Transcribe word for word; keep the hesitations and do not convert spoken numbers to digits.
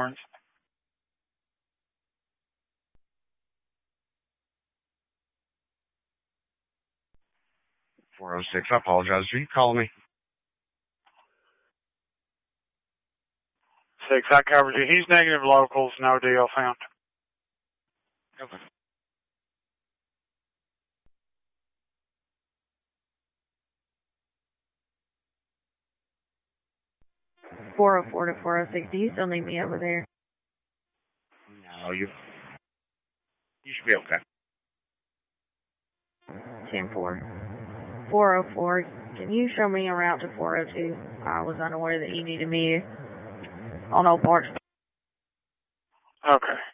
Lawrence. four oh six, I apologize. Are you calling me? Six, I covered you. He's negative locals, no deal found. Okay. four oh four to four oh six, do you still need me over there? No, you, you should be okay. ten four. four oh four, can you show me a route to four oh two? I was unaware that you needed me on Old Park. Okay.